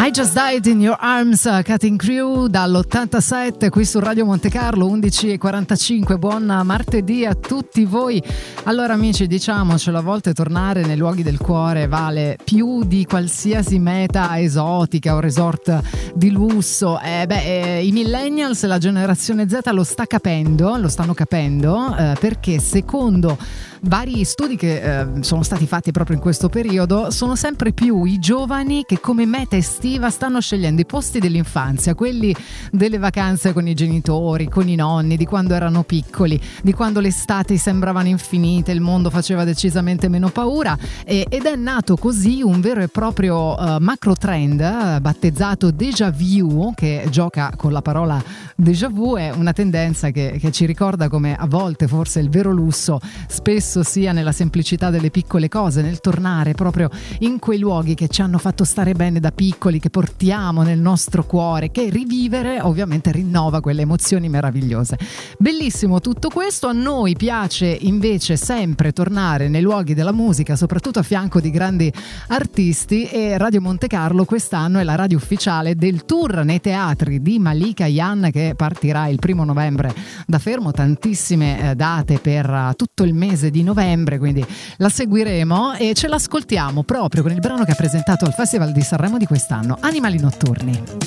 I Just Died in Your Arms, Cutting Crew dall'87 qui su Radio Monte Carlo, 11:45. Buon martedì a tutti voi. Allora amici, diciamocelo, a volte tornare nei luoghi del cuore vale più di qualsiasi meta esotica o resort di lusso. I millennials e la generazione Z lo stanno capendo, perché secondo vari studi che sono stati fatti proprio in questo periodo, sono sempre più i giovani che come meta estiva stanno scegliendo i posti dell'infanzia, quelli delle vacanze con i genitori, con i nonni, di quando erano piccoli, di quando le estati sembravano infinite, il mondo faceva decisamente meno paura, ed è nato così un vero e proprio macro trend battezzato déjà vu, che gioca con la parola déjà vu. È una tendenza che ci ricorda come a volte forse il vero lusso spesso sia nella semplicità delle piccole cose, nel tornare proprio in quei luoghi che ci hanno fatto stare bene da piccoli, che portiamo nel nostro cuore, che rivivere ovviamente rinnova quelle emozioni meravigliose. Bellissimo tutto questo. A noi piace invece sempre tornare nei luoghi della musica, soprattutto a fianco di grandi artisti, e Radio Monte Carlo quest'anno è la radio ufficiale del tour nei teatri di Malika Yan, che partirà il 1° novembre da Fermo, tantissime date per tutto il mese di novembre, quindi la seguiremo e ce l'ascoltiamo proprio con il brano che ha presentato al Festival di Sanremo di quest'anno, Animali Notturni.